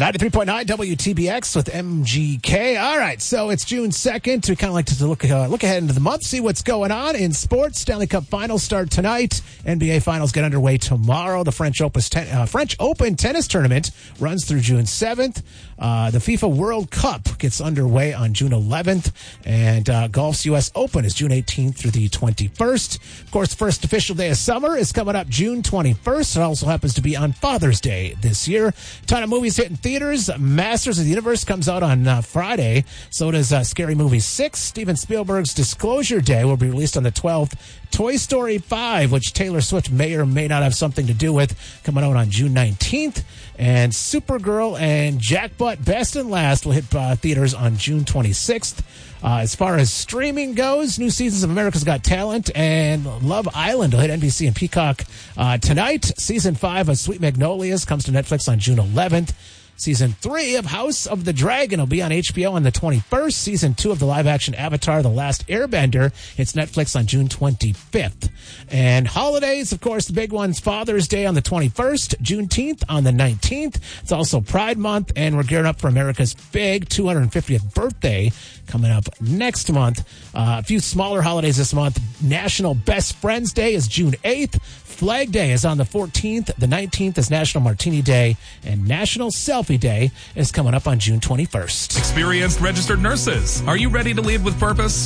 93.9 WTBX with MGK. All right, so it's June 2nd. We kind of like to look ahead into the month, see what's going on in sports. Stanley Cup Finals start tonight. NBA Finals get underway tomorrow. The French Open tennis tournament runs through June 7th. The FIFA World Cup gets underway on June 11th. And golf's U.S. Open is June 18th through the 21st. Of course, the first official day of summer is coming up June 21st. It also happens to be on Father's Day this year. Ton of movies hitting theaters. Masters of the Universe comes out on Friday. So does Scary Movie 6. Steven Spielberg's Disclosure Day will be released on the 12th. Toy Story 5, which Taylor Swift may or may not have something to do with, coming out on June 19th. And Supergirl and Jackpot Best and Last will hit theaters on June 26th. As far as streaming goes, new seasons of America's Got Talent and Love Island will hit NBC and Peacock tonight. Season 5 of Sweet Magnolias comes to Netflix on June 11th. Season 3 of House of the Dragon will be on HBO on the 21st. Season 2 of the live-action Avatar: The Last Airbender hits Netflix on June 25th. And holidays, of course, the big one's Father's Day on the 21st, Juneteenth on the 19th. It's also Pride Month, and we're gearing up for America's big 250th birthday coming up next month. A few smaller holidays this month. National Best Friends Day is June 8th. Flag Day is on the 14th. The 19th is National Martini Day. And National Selfie Day is coming up on June 21st. Experienced registered nurses. Are you ready to lead with purpose?